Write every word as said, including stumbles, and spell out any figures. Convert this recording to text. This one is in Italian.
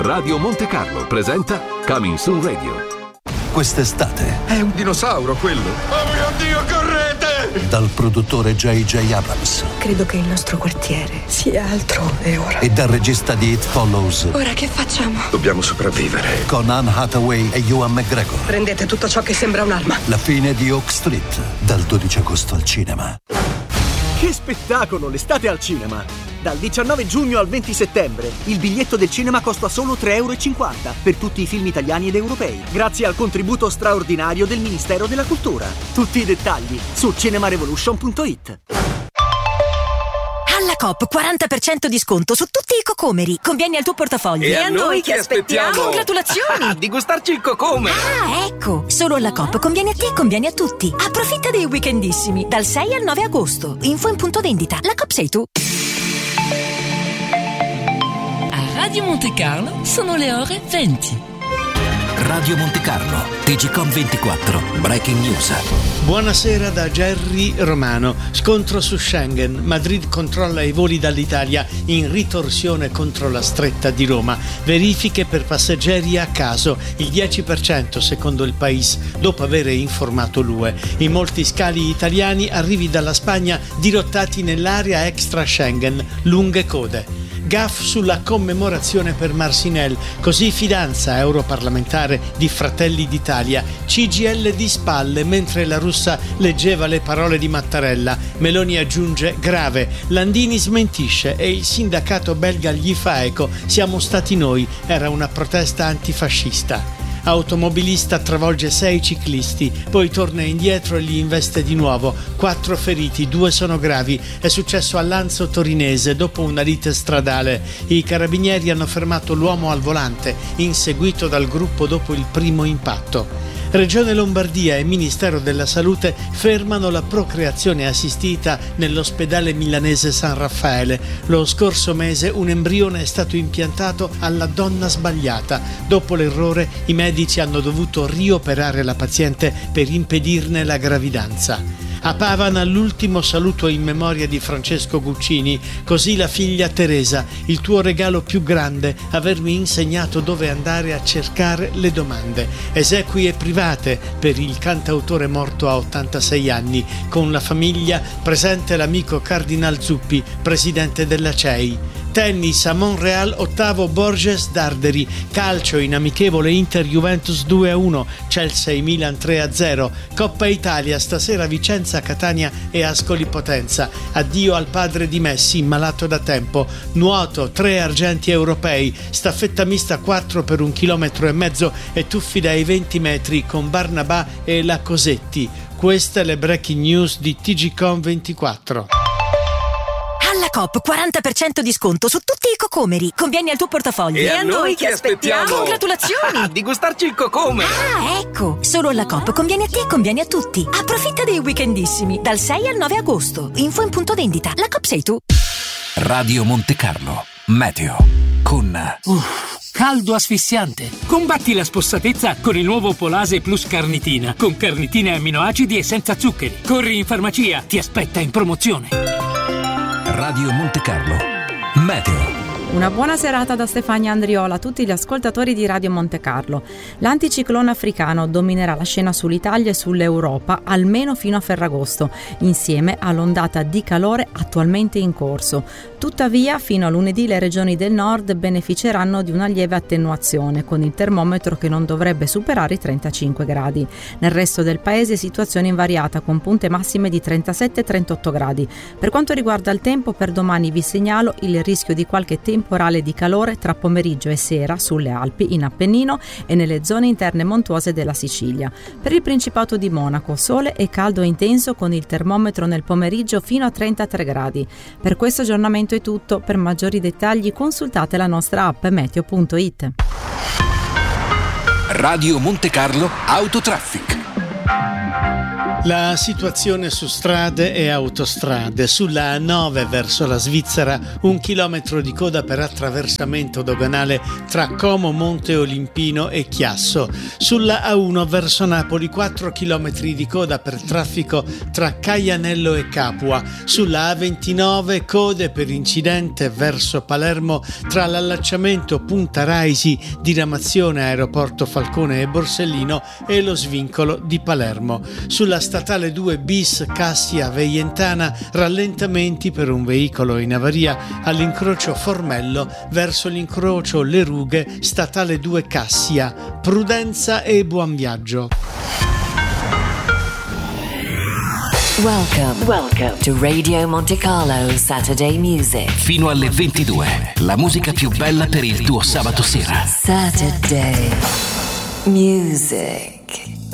Radio Monte Carlo presenta Coming Soon Radio. Quest'estate è un dinosauro quello. Oh mio Dio, correte! Dal produttore J J Abrams. Credo che il nostro quartiere sia altrove ora. E dal regista di It Follows. Ora che facciamo? Dobbiamo sopravvivere. Con Anne Hathaway e Ewan McGregor. Prendete tutto ciò che sembra un'arma. La fine di Oak Street, dal dodici agosto al cinema. Che spettacolo, l'estate al cinema! Dal diciannove giugno al venti settembre il biglietto del cinema costa solo tre e cinquanta euro per tutti i film italiani ed europei, grazie al contributo straordinario del Ministero della Cultura. Tutti i dettagli su cinemarevolution punto it. Alla Coop quaranta per cento di sconto su tutti i cocomeri. Conviene al tuo portafoglio. E, e a noi che aspettiamo? Congratulazioni! Di gustarci il cocome. Ah, ecco! Solo alla Coop conviene a te e conviene a tutti. Approfitta dei weekendissimi dal sei al nove agosto. Info in punto vendita. La Coop sei tu. Radio Monte Carlo sono le ore venti. Radio Monte Carlo, T G Com ventiquattro, Breaking News. Buonasera da Gerry Romano. Scontro su Schengen. Madrid controlla i voli dall'Italia in ritorsione contro la stretta di Roma. Verifiche per passeggeri a caso, il dieci per cento secondo il País, dopo aver informato l'U E. In molti scali italiani arrivi dalla Spagna dirottati nell'area extra Schengen, lunghe code. Gaff sulla commemorazione per Marcinelle, così fidanza europarlamentare di Fratelli d'Italia. C G I L di spalle mentre la russa leggeva le parole di Mattarella. Meloni aggiunge grave, Landini smentisce e il sindacato belga gli fa eco, siamo stati noi, era una protesta antifascista. Automobilista travolge sei ciclisti, poi torna indietro e li investe di nuovo. Quattro feriti, due sono gravi. È successo a Lanzo Torinese dopo una lite stradale. I carabinieri hanno fermato l'uomo al volante, inseguito dal gruppo dopo il primo impatto. Regione Lombardia e Ministero della Salute fermano la procreazione assistita nell'ospedale milanese San Raffaele. Lo scorso mese un embrione è stato impiantato alla donna sbagliata. Dopo l'errore i medici hanno dovuto rioperare la paziente per impedirne la gravidanza. A Pavana l'ultimo saluto in memoria di Francesco Guccini, così la figlia Teresa, il tuo regalo più grande, avermi insegnato dove andare a cercare le domande. Esequie private per il cantautore morto a ottantasei anni, con la famiglia presente l'amico Cardinal Zuppi, presidente della C E I. Tennis a Montreal, ottavo Borges Darderi. Calcio in amichevole Inter-Juventus due a uno, Chelsea-Milan tre a zero. Coppa Italia, stasera Vicenza, Catania e Ascoli Potenza. Addio al padre di Messi, malato da tempo. Nuoto, tre argenti europei. Staffetta mista quattro per un chilometro e mezzo e tuffi dai venti metri con Barnabà e la Cosetti. Queste le breaking news di T G Com ventiquattro. Alla Coop quaranta per cento di sconto su tutti i cocomeri. Conviene al tuo portafoglio. E, e a noi che aspettiamo? Congratulazioni! Di gustarci il cocome. Ah, ecco! Solo alla Coop conviene a te e conviene a tutti. Approfitta dei weekendissimi dal sei al nove agosto. Info in punto vendita. La Coop sei tu. Radio Monte Carlo, meteo con Uff, caldo asfissiante. Combatti la spossatezza con il nuovo Polase Plus Carnitina, con carnitine amminoacidi e senza zuccheri. Corri in farmacia, ti aspetta in promozione. Radio Monte Carlo, meteo. Una buona serata da Stefania Andriola a tutti gli ascoltatori di Radio Monte Carlo. L'anticiclone africano dominerà la scena sull'Italia e sull'Europa almeno fino a Ferragosto, insieme all'ondata di calore attualmente in corso. Tuttavia, fino a lunedì le regioni del nord beneficeranno di una lieve attenuazione, con il termometro che non dovrebbe superare i trentacinque gradi. Nel resto del paese situazione invariata, con punte massime di trentasette trentotto gradi. Per quanto riguarda il tempo, per domani vi segnalo il rischio di qualche tempo temporale di calore tra pomeriggio e sera sulle Alpi, in Appennino e nelle zone interne montuose della Sicilia. Per il Principato di Monaco, sole e caldo intenso con il termometro nel pomeriggio fino a trentatré gradi. Per questo aggiornamento è tutto. Per maggiori dettagli consultate la nostra app meteo punto it. Radio Monte Carlo Autotraffic. La situazione su strade e autostrade. Sulla A nove verso la Svizzera un chilometro di coda per attraversamento doganale tra Como, Monte Olimpino e Chiasso. Sulla A uno verso Napoli quattro chilometri di coda per traffico tra Caianello e Capua. Sulla A ventinove code per incidente verso Palermo tra l'allacciamento Punta Raisi, diramazione Aeroporto Falcone e Borsellino e lo svincolo di Palermo. Sulla statale due bis Cassia Veientana rallentamenti per un veicolo in avaria all'incrocio Formello verso l'incrocio Le Rughe, statale due Cassia. Prudenza e buon viaggio. Welcome, welcome to Radio Monte Carlo Saturday Music. Fino alle ventidue, la musica più bella per il tuo sabato sera. Saturday Music.